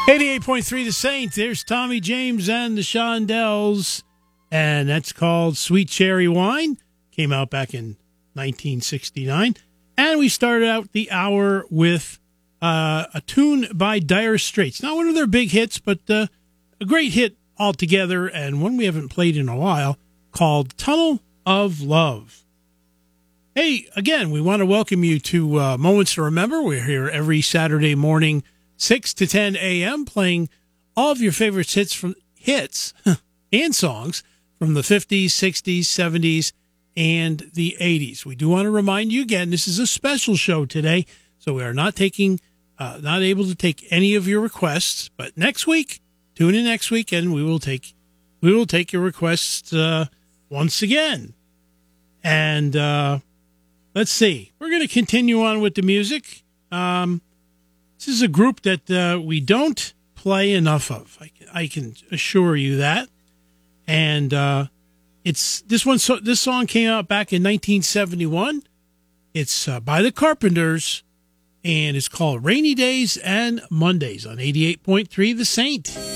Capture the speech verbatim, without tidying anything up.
eighty-eight point three The Saint. There's Tommy James and the Shondells, and that's called Sweet Cherry Wine. Came out back in nineteen sixty-nine. And we started out the hour with uh, a tune by Dire Straits. Not one of their big hits, but uh, a great hit altogether, and one we haven't played in a while, called Tunnel of Love. Hey, again, we want to welcome you to uh, Moments to Remember. We're here every Saturday morning, six to ten a.m., playing all of your favorite hits from hits and songs from the fifties, sixties, seventies, and the eighties. We do want to remind you again, this is a special show today, so we are not taking, uh, not able to take any of your requests. But next week, tune in next week, and we will take, we will take your requests uh, once again. And uh, let's see, we're going to continue on with the music. Um, This is a group that uh, we don't play enough of. I, I can assure you that. And uh, it's this one. So this song came out back in nineteen seventy-one. It's uh, by the Carpenters, and it's called "Rainy Days and Mondays" on eighty-eight point three The Saint.